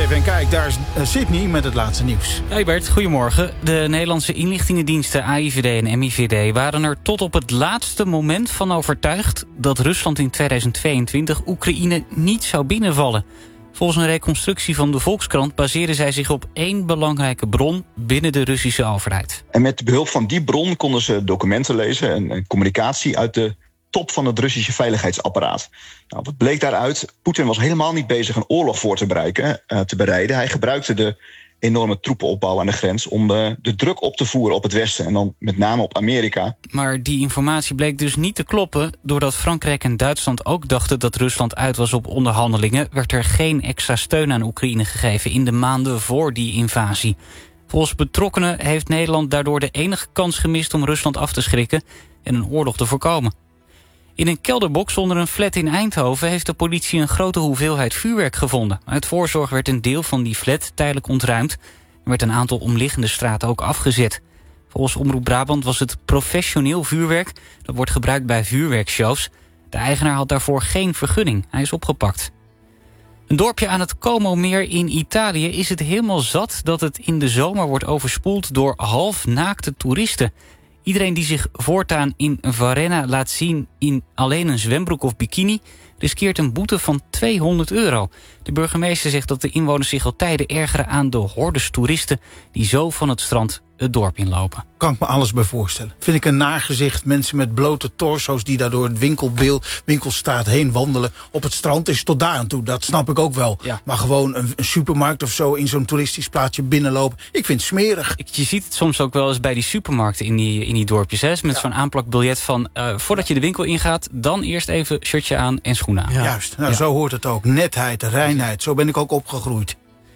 even en kijk, daar is Sydney met het laatste nieuws. Hey Bert, goedemorgen. De Nederlandse inlichtingendiensten AIVD en MIVD waren er tot op het laatste moment van overtuigd dat Rusland in 2022 Oekraïne niet zou binnenvallen. Volgens een reconstructie van de Volkskrant baseerden zij zich op één belangrijke bron binnen de Russische overheid. En met behulp van die bron konden ze documenten lezen en communicatie uit de top van het Russische veiligheidsapparaat. Nou, wat bleek daaruit? Poetin was helemaal niet bezig een oorlog voor te bereiden. Hij gebruikte de enorme troepenopbouw aan de grens om de druk op te voeren op het Westen en dan met name op Amerika. Maar die informatie bleek dus niet te kloppen. Doordat Frankrijk en Duitsland ook dachten dat Rusland uit was op onderhandelingen, werd er geen extra steun aan Oekraïne gegeven in de maanden voor die invasie. Volgens betrokkenen heeft Nederland daardoor de enige kans gemist om Rusland af te schrikken en een oorlog te voorkomen. In een kelderbox onder een flat in Eindhoven heeft de politie een grote hoeveelheid vuurwerk gevonden. Uit voorzorg werd een deel van die flat tijdelijk ontruimd en werd een aantal omliggende straten ook afgezet. Volgens Omroep Brabant was het professioneel vuurwerk. Dat wordt gebruikt bij vuurwerkshows. De eigenaar had daarvoor geen vergunning. Hij is opgepakt. Een dorpje aan het Como-meer in Italië is het helemaal zat dat het in de zomer wordt overspoeld door halfnaakte toeristen. Iedereen die zich voortaan in Varenna laat zien in alleen een zwembroek of bikini riskeert een boete van €200. De burgemeester zegt dat de inwoners zich al tijden ergeren aan de hordes toeristen die zo van het strand het dorp inlopen. Kan ik me alles bij voorstellen. Vind ik een naargezicht. Mensen met blote torso's die daardoor het winkelstraat heen wandelen. Op het strand is tot daar aan toe. Dat snap ik ook wel. Ja. Maar gewoon een supermarkt of zo in zo'n toeristisch plaatsje binnenlopen. Ik vind het smerig. Je ziet het soms ook wel eens bij die supermarkten in die dorpjes. Hè? Met zo'n aanplakbiljet van voordat je de winkel ingaat, dan eerst even shirtje aan en schoenen aan. Ja. Juist, zo hoort het ook. Netheid, reinheid. Zo ben ik ook opgegroeid.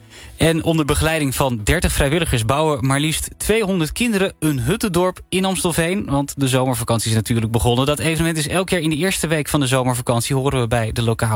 En onder begeleiding van 30 vrijwilligers bouwen maar liefst 200 kinderen een huttendorp in Amstelveen. Want de zomervakantie is natuurlijk begonnen. Dat evenement is elk jaar in de eerste week van de zomervakantie, horen we bij de lokale